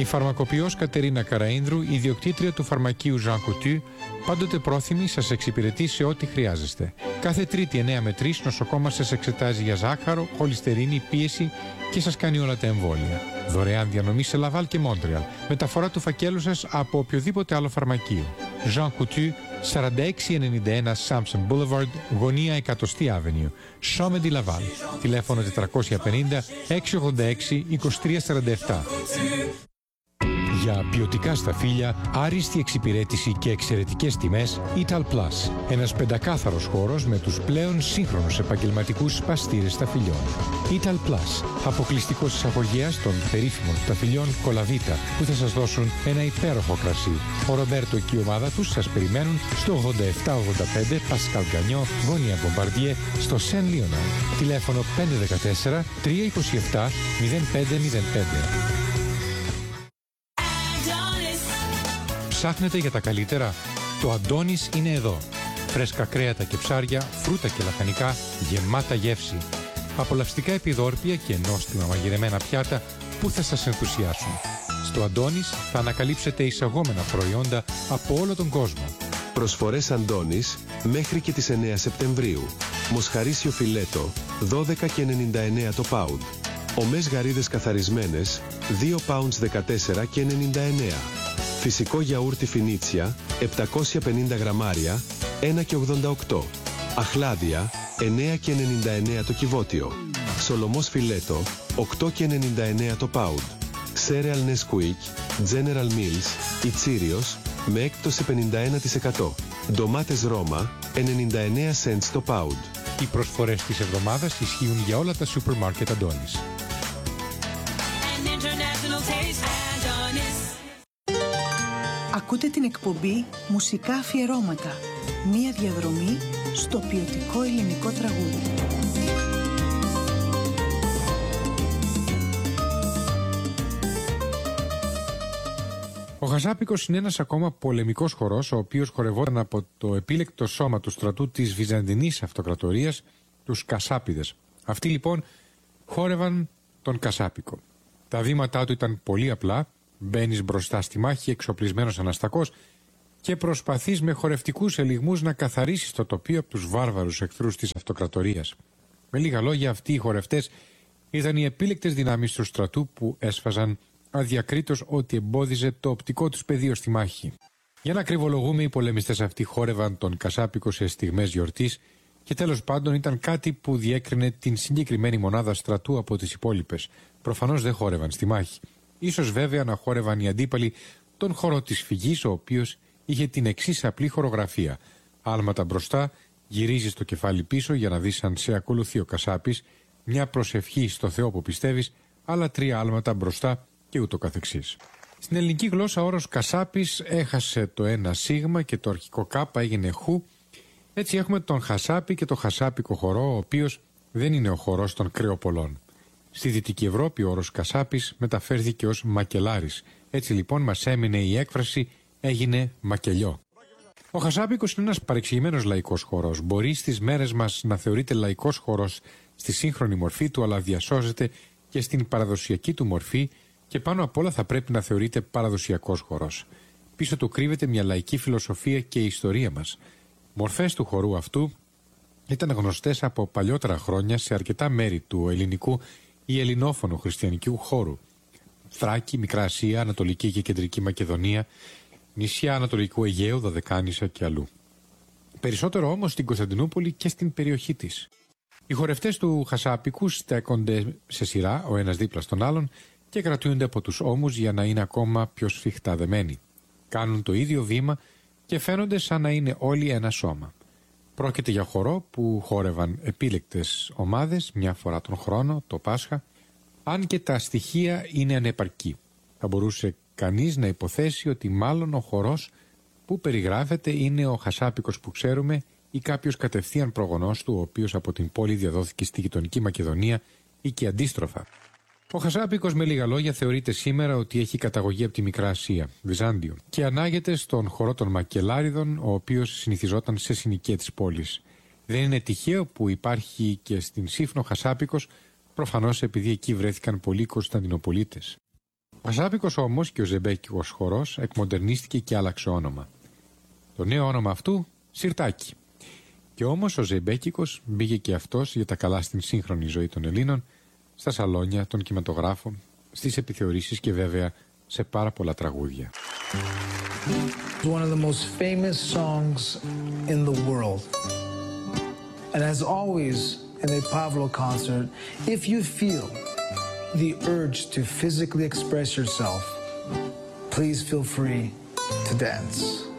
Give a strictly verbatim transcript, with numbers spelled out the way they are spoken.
Η φαρμακοποιός Κατερίνα Καραΐνδρου, ιδιοκτήτρια του φαρμακείου Jean Coutu, πάντοτε πρόθυμη, σας εξυπηρετεί σε ό,τι χρειάζεστε. Κάθε Τρίτη εννέα με τρεις νοσοκόμα σας εξετάζει για ζάχαρο, χολυστερίνη, πίεση και σας κάνει όλα τα εμβόλια. Δωρεάν διανομή σε Λαβάλ και Μόντρεαλ. Μεταφορά του φακέλου σας από οποιοδήποτε άλλο φαρμακείο. Jean Coutu, σαράντα έξι ενενήντα ένα Samson Boulevard, γωνία εκατοστή Avenue, Chaumet de Laval. Τηλέφωνο τετρακόσια πενήντα έξι ογδόντα έξι είκοσι τρία σαράντα επτά. Για ποιοτικά σταφύλια, άριστη εξυπηρέτηση και εξαιρετικές τιμές, Ital Plus. Ένας πεντακάθαρος χώρος με τους πλέον σύγχρονους επαγγελματικούς παστήρες σταφυλιών. Ital Plus, αποκλειστικός εισαγωγέας των περίφημων σταφυλιών Κολαβίτα, που θα σας δώσουν ένα υπέροχο κρασί. Ο Ρομπέρτο και η ομάδα τους σας περιμένουν στο ογδόντα επτά ογδόντα πέντε Pascal Gagnon, γωνία Bombardier, στο Saint Leonard. Τηλέφωνο πέντε ένα τέσσερα τρία είκοσι επτά μηδέν πέντε μηδέν πέντε. Ψάχνετε για τα καλύτερα? Το Αντώνης είναι εδώ. Φρέσκα κρέατα και ψάρια, φρούτα και λαχανικά, γεμάτα γεύση. Απολαυστικά επιδόρπια και νόστιμα μαγειρεμένα πιάτα που θα σας ενθουσιάσουν. Στο Αντώνης θα ανακαλύψετε εισαγόμενα προϊόντα από όλο τον κόσμο. Προσφορές Αντώνης μέχρι και τις εννέα Σεπτεμβρίου. Μοσχαρίσιο φιλέτο, δώδεκα και ενενήντα εννέα το pound. Ομές γαρίδες καθαρισμένες, δύο pounds δεκατέσσερα και ενενήντα εννέα. Φυσικό γιαούρτι Φινίτσια, επτακόσια πενήντα γραμμάρια, ένα και ογδόντα οκτώ. Αχλάδια, εννέα και ενενήντα εννέα το κυβότιο. Σολομός φιλέτο, οκτώ και ενενήντα εννέα το pound. Cereal Nesquik, General Mills, Ιτσίριος, με έκπτωση πενήντα ένα τοις εκατό. Ντομάτες Ρώμα, ενενήντα εννέα cents το pound. Οι προσφορές της εβδομάδας ισχύουν για όλα τα σούπερ μάρκετ Αντώνης. Ακούτε την εκπομπή «Μουσικά αφιερώματα». Μία διαδρομή στο ποιοτικό ελληνικό τραγούδι. Ο Χασάπικος είναι ένας ακόμα πολεμικός χορός, ο οποίος χορευόταν από το επίλεκτο σώμα του στρατού της Βυζαντινής Αυτοκρατορίας, τους Κασάπιδες. Αυτοί λοιπόν χόρευαν τον Κασάπικο. Τα βήματά του ήταν πολύ απλά. Μπαίνεις μπροστά στη μάχη εξοπλισμένος αναστακός και προσπαθείς με χορευτικούς ελιγμούς να καθαρίσεις το τοπίο από τους βάρβαρους εχθρούς της αυτοκρατορίας. Με λίγα λόγια, αυτοί οι χορευτές ήταν οι επίλεκτες δυνάμεις του στρατού που έσφαζαν αδιακρίτως ό,τι εμπόδιζε το οπτικό τους πεδίο στη μάχη. Για να κρυβολογούμε, οι πολεμιστές αυτοί χόρευαν τον Κασάπικο σε στιγμές γιορτής και τέλος πάντων ήταν κάτι που διέκρινε την συγκεκριμένη μονάδα στρατού από τις υπόλοιπες. Προφανώς δεν χόρευαν στη μάχη. Ίσως βέβαια να χόρευαν οι αντίπαλοι τον χορό της φυγής, ο οποίος είχε την εξής απλή χορογραφία. Άλματα μπροστά, γυρίζεις το κεφάλι πίσω για να δεις αν σε ακολουθεί ο Κασάπης, μια προσευχή στο Θεό που πιστεύεις, άλλα τρία άλματα μπροστά και ούτω καθεξής. Στην ελληνική γλώσσα ο όρος Κασάπης έχασε το ένα σίγμα και το αρχικό κάπα έγινε χου. Έτσι έχουμε τον Χασάπη και το Χασάπικο χορό, ο οποίος δεν είναι ο χορός των κρεοπολών. Στη Δυτική Ευρώπη ο όρος Κασάπης μεταφέρθηκε ως μακελάρης. Έτσι λοιπόν μας έμεινε η έκφραση έγινε μακελιό. Ο Χασάπικος είναι ένας παρεξηγημένος λαϊκός χορός. Μπορεί στις μέρες μας να θεωρείται λαϊκός χορός στη σύγχρονη μορφή του, αλλά διασώζεται και στην παραδοσιακή του μορφή και πάνω απ' όλα θα πρέπει να θεωρείται παραδοσιακός χορός. Πίσω του κρύβεται μια λαϊκή φιλοσοφία και η ιστορία μας. Μορφές του χορού αυτού ήταν γνωστές από παλιότερα χρόνια σε αρκετά μέρη του ελληνικού ή ελληνόφωνου χριστιανικού χώρου. Θράκη, Μικρά Ασία, Ανατολική και Κεντρική Μακεδονία, νησιά Ανατολικού Αιγαίου, Δωδεκάνησα και αλλού. Περισσότερο όμως στην Κωνσταντινούπολη και στην περιοχή της. Οι χορευτές του Χασάπικου στέκονται σε σειρά, ο ένας δίπλα στον άλλον, και κρατούνται από τους ώμους για να είναι ακόμα πιο σφιχτά δεμένοι. Κάνουν το ίδιο βήμα και φαίνονται σαν να είναι όλοι ένα σώμα. Πρόκειται για χορό που χόρευαν επίλεκτες ομάδες μια φορά τον χρόνο, το Πάσχα, αν και τα στοιχεία είναι ανεπαρκή. Θα μπορούσε κανείς να υποθέσει ότι μάλλον ο χορός που περιγράφεται είναι ο Χασάπικος που ξέρουμε ή κάποιος κατευθείαν προγονός του, ο οποίος από την πόλη διαδόθηκε στη γειτονική Μακεδονία ή και αντίστροφα. Ο Χασάπικος με λίγα λόγια θεωρείται σήμερα ότι έχει καταγωγή από τη Μικρά Ασία, Βυζάντιο, και ανάγεται στον χορό των Μακελάριδων, ο οποίος συνηθιζόταν σε συνοικία της πόλης. Δεν είναι τυχαίο που υπάρχει και στην Σύφνο Χασάπικος, προφανώς επειδή εκεί βρέθηκαν πολλοί Κωνσταντινοπολίτες. Ο Χασάπικος όμως και ο ζεμπέκικος χορός εκμοντερνίστηκε και άλλαξε όνομα. Το νέο όνομα αυτού, Σιρτάκι. Και όμως ο ζεμπέκικος μπήκε και αυτός για τα καλά στην σύγχρονη ζωή των Ελλήνων, στα σαλόνια, των κινηματογράφων, στις επιθεωρήσεις και βέβαια σε πάρα πολλά τραγούδια. One of the most famous songs in the world. And as always in a Pavlo concert, if you feel the urge to physically express yourself, please feel free to dance.